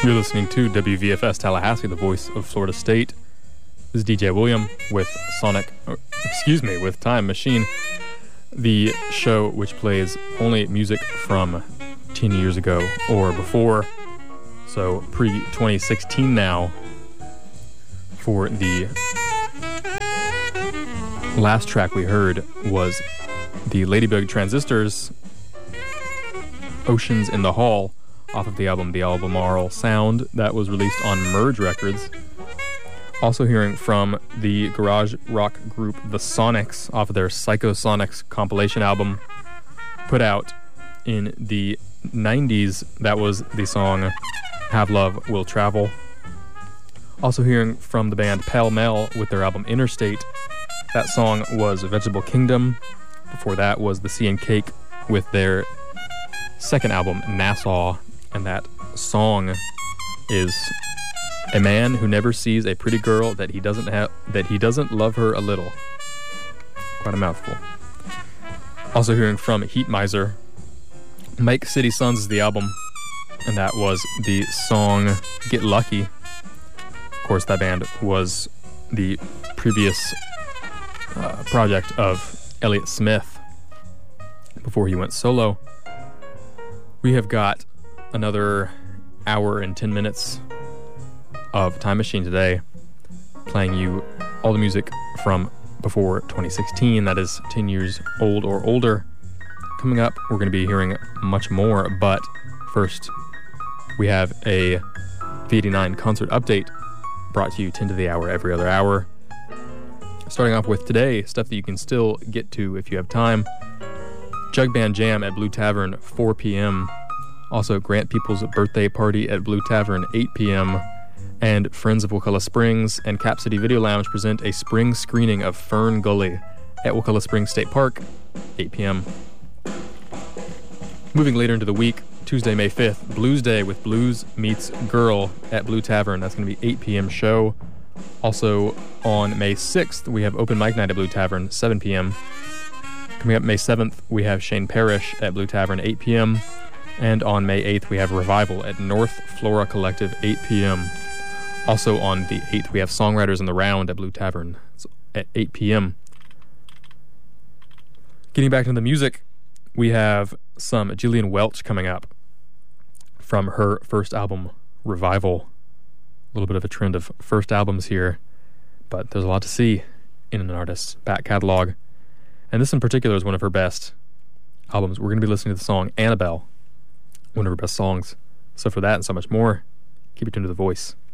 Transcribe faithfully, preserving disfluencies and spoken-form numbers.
You're listening to W V F S Tallahassee, the voice of Florida State. This is D J William with Sonic, or, excuse me, with Time Machine, the show which plays only music from ten years ago or before, so pre twenty sixteen now. For the last track we heard was the Ladybug Transistors' Oceans in the Hall, off of the album The Albemarle Sound, that was released on Merge Records. Also hearing from the garage rock group The Sonics off of their Psychosonics compilation album, put out in the nineties. That was the song Have Love Will Travel. Also hearing from the band Pell Mell with their album Interstate. That song was Vegetable Kingdom. Before that was The Sea and Cake with their second album, Nassau. And that song is a man who never sees a pretty girl that he doesn't have, that he doesn't love her a little. Quite a mouthful. Also hearing from Heat Miser. Make City Sons is the album, and that was the song Get Lucky. Of course, that band was the previous uh, project of Elliott Smith before he went solo. We have got another hour and ten minutes of Time Machine today, playing you all the music from before twenty sixteen, that is ten years old or older. Coming up, we're going to be hearing much more, but first, we have a V eighty-nine concert update brought to you ten to the hour every other hour. Starting off with today, stuff that you can still get to if you have time. Jug Band Jam at Blue Tavern, four p.m., Also, Grant Peoples' birthday party at Blue Tavern, eight p.m., and Friends of Wakulla Springs and Cap City Video Lounge present a spring screening of Fern Gully at Wakulla Springs State Park, eight p.m. Moving later into the week, Tuesday, May fifth, Blues Day with Blues Meets Girl at Blue Tavern. That's going to be eight p.m. show. Also, on May sixth, we have Open Mic Night at Blue Tavern, seven p.m. Coming up May seventh, we have Shane Parrish at Blue Tavern, eight p.m., and on May eighth, we have Revival at North Flora Collective, eight p.m. Also on the eighth, we have Songwriters in the Round at Blue Tavern at eight p.m. Getting back into the music, we have some Jillian Welch coming up from her first album, Revival. A little bit of a trend of first albums here, but there's a lot to see in an artist's back catalog. And this in particular is one of her best albums. We're going to be listening to the song Annabelle, one of her best songs. So for that and so much more, keep it tuned to The Voice.